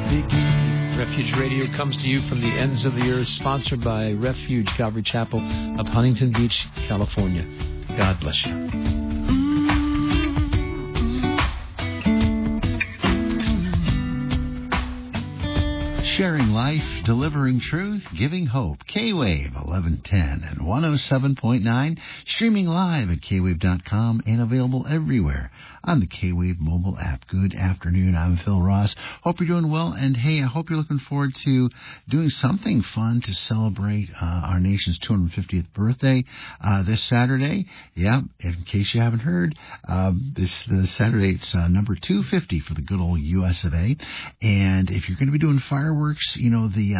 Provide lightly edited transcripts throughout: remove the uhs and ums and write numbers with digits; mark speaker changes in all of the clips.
Speaker 1: Refuge Radio comes to you from the ends of the earth, sponsored by Refuge Calvary Chapel of Huntington Beach, California. God bless you.
Speaker 2: Sharing life, delivering truth, giving hope. K-Wave 1110 and 107.9. Streaming live at kwave.com and available everywhere on the K-Wave mobile app. Good afternoon. I'm Phil Ross. Hope you're doing well. And hey, I hope you're looking forward to doing something fun to celebrate our nation's 250th birthday this Saturday. Yeah, in case you haven't heard, this Saturday it's number 250 for the good old US of A. And if you're going to be doing fireworks, you know, the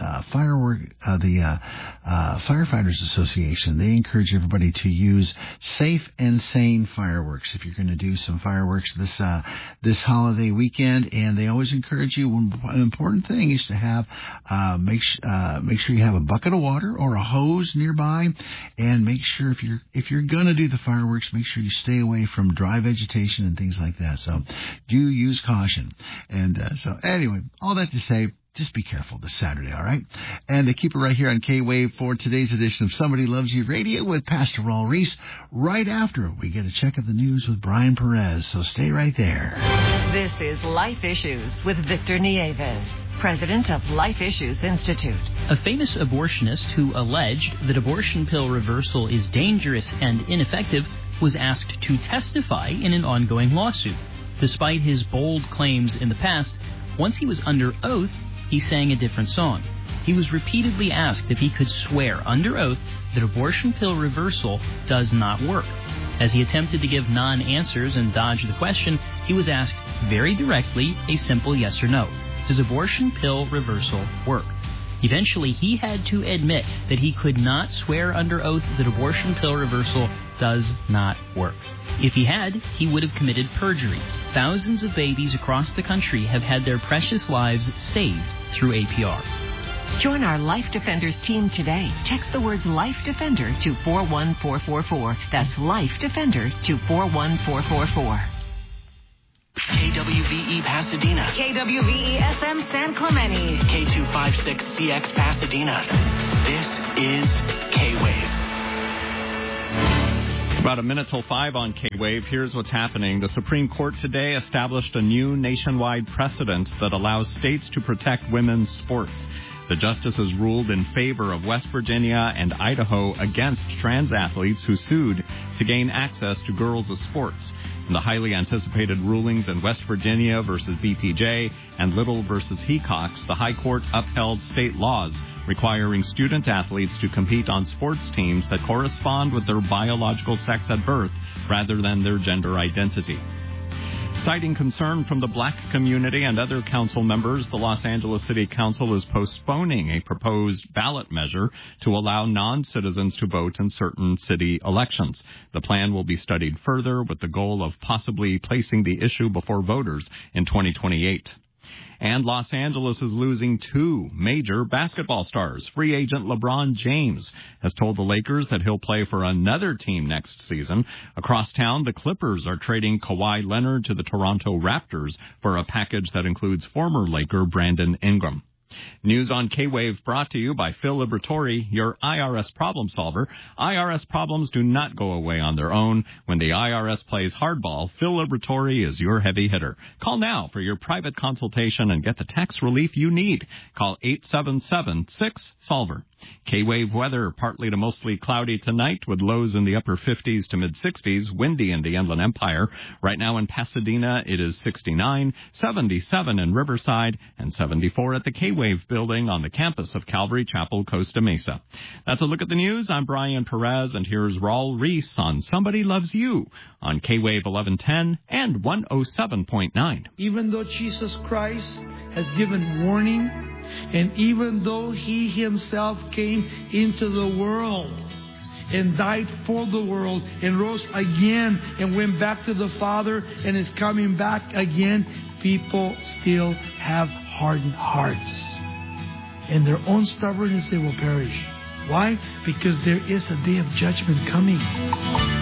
Speaker 2: Firefighters Association, they encourage everybody to use safe and sane fireworks if you're going to do some fireworks this holiday weekend. And they always encourage you, an important thing is to have make sure you have a bucket of water or a hose nearby, and make sure if you're going to do the fireworks, make sure you stay away from dry vegetation and things like that. So do use caution. And so anyway, all that to say, just be careful this Saturday, all right? And they keep it right here on K-Wave for today's edition of Somebody Loves You Radio with Pastor Raul Reese, right after we get a check of the news with Brian Perez. So stay right there.
Speaker 3: This is Life Issues with Victor Nieves, president of Life Issues Institute.
Speaker 4: A famous abortionist who alleged that abortion pill reversal is dangerous and ineffective was asked to testify in an ongoing lawsuit. Despite his bold claims in the past, once he was under oath, he sang a different song. He was repeatedly asked if he could swear under oath that abortion pill reversal does not work. As he attempted to give non-answers and dodge the question, he was asked very directly a simple yes or no. Does abortion pill reversal work? Eventually, he had to admit that he could not swear under oath that abortion pill reversal does not work. If he had, he would have committed perjury. Thousands of babies across the country have had their precious lives saved through APR.
Speaker 3: Join our Life Defenders team today. Text the words Life Defender to 41444. That's Life Defender to 41444.
Speaker 5: KWVE Pasadena.
Speaker 3: KWVE FM San Clemente.
Speaker 5: K256CX Pasadena. This is K-Wave.
Speaker 6: It's about a minute till 5 on K-Wave. Here's what's happening. The Supreme Court today established a new nationwide precedent that allows states to protect women's sports. The justices ruled in favor of West Virginia and Idaho against trans athletes who sued to gain access to girls' sports. In the highly anticipated rulings in West Virginia versus BPJ and Little versus Hecox, the High Court upheld state laws requiring student athletes to compete on sports teams that correspond with their biological sex at birth rather than their gender identity. Citing concern from the black community and other council members, the Los Angeles City Council is postponing a proposed ballot measure to allow non-citizens to vote in certain city elections. The plan will be studied further with the goal of possibly placing the issue before voters in 2028. And Los Angeles is losing two major basketball stars. Free agent LeBron James has told the Lakers that he'll play for another team next season. Across town, the Clippers are trading Kawhi Leonard to the Toronto Raptors for a package that includes former Laker Brandon Ingram. News on K-Wave brought to you by Phil Liberatore, your IRS problem solver. IRS problems do not go away on their own. When the IRS plays hardball, Phil Liberatore is your heavy hitter. Call now for your private consultation and get the tax relief you need. Call 877-6-SOLVER. K-Wave weather, partly to mostly cloudy tonight with lows in the upper 50s to mid-60s, windy in the Inland Empire. Right now in Pasadena, it is 69, 77 in Riverside, and 74 at the K-Wave building on the campus of Calvary Chapel, Costa Mesa. That's a look at the news. I'm Brian Perez, and here's Raul Reese on Somebody Loves You on K-Wave 1110 and 107.9.
Speaker 7: Even though Jesus Christ has given warning, and even though he himself came into the world and died for the world and rose again and went back to the Father and is coming back again, people still have hardened hearts. In their own stubbornness, they will perish. Why? Because there is a day of judgment coming.